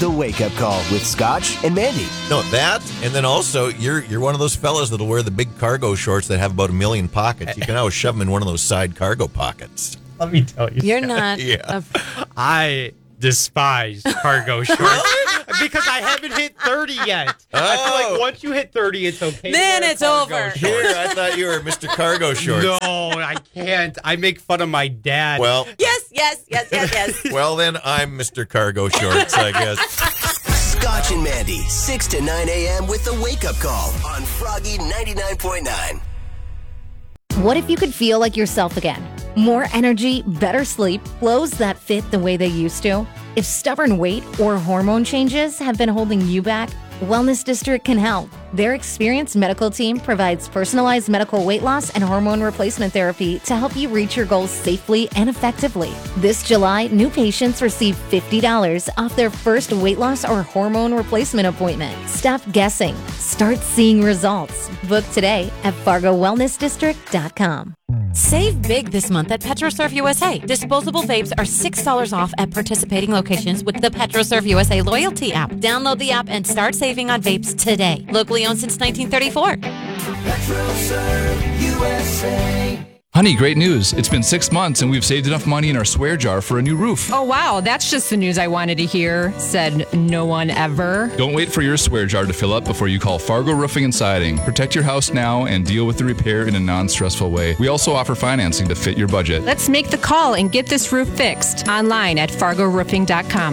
The Wake Up Call with Scotch and Mandy. No, that, and then also, you're one of those fellas that'll wear the big cargo shorts that have about 1 million pockets. You can always shove them in one of those side cargo pockets. Let me tell you. You're not. Yeah. I despise cargo shorts because I haven't hit 30 yet. I feel like once you hit 30, it's okay. Then to wear it's cargo over. shorts. Here, I thought you were Mr. Cargo Shorts. No, I can't. I make fun of my dad. Well, Yes. well, then I'm Mr. Cargo Shorts, I guess. Scotch and Mandy, 6 to 9 a.m. with The Wake Up Call on Froggy 99.9. What if you could feel like yourself again? More energy, better sleep, clothes that fit the way they used to? If stubborn weight or hormone changes have been holding you back, Wellness District can help. Their experienced medical team provides personalized medical weight loss and hormone replacement therapy to help you reach your goals safely and effectively. This July, new patients receive $50 off their first weight loss or hormone replacement appointment. Stop guessing. Start seeing results. Book today at FargoWellnessDistrict.com. Save big this month at PetroSurf USA. Disposable vapes are $6 off at participating locations with the PetroSurf USA loyalty app. Download the app and start saving on vapes today. Locally owned since 1934. PetroServe USA. Honey, great news. It's been 6 months and we've saved enough money in our swear jar for a new roof. Oh, wow. That's just the news I wanted to hear, said no one ever. Don't wait for your swear jar to fill up before you call Fargo Roofing and Siding. Protect your house now and deal with the repair in a non-stressful way. We also offer financing to fit your budget. Let's make the call and get this roof fixed online at FargoRoofing.com.